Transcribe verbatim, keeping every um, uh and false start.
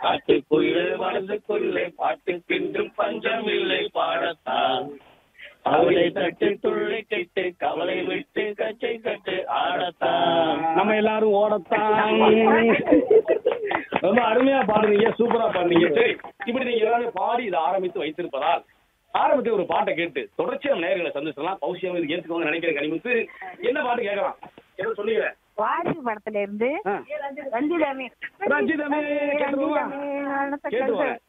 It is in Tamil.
காட்டுக்குள்ளே மனதுக்குள்ளே பாட்டுக்கென்றும் பஞ்சம் இல்லை பாடத்தான். அவளை தட்டு துள்ளை கெட்டு கவலை விட்டு கச்சை கட்டு ஆடத்தான். நம்ம எல்லாரும் ஓடத்தான். ரொம்ப அருமையா பாடுறீங்க, சூப்பரா பாடுறீங்க. சரி, இப்படி நீங்க எல்லாரும் பாடி இதை ஆரம்பித்து வைத்திருப்பதால் ஆரம்பத்தில் ஒரு பாட்டை கேட்டு தொடர்ச்சியா நேர்களை சந்திச்சிடலாம். பௌசியம் இது ஏற்றுக்கோங்க நினைக்கிற கனிமுத்து என்ன பாட்டு கேட்கலாம் என்ன சொல்லுங்க? வாரிசு படத்துல இருந்து ரஞ்சிதமே ரஞ்சிதமே கேட்டுருவோம்.